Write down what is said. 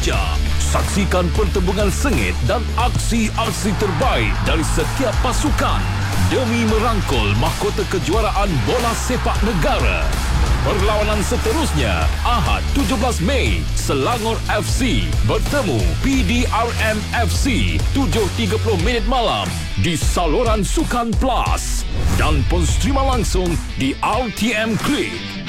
Liga. Saksikan pertembungan sengit dan aksi-aksi terbaik dari setiap pasukan demi merangkul mahkota kejuaraan bola sepak negara. Perlawanan seterusnya, Ahad 17 Mei, Selangor FC bertemu PDRM FC 7.30 malam di saluran Sukan Plus dan pun streama langsung di RTM Klik.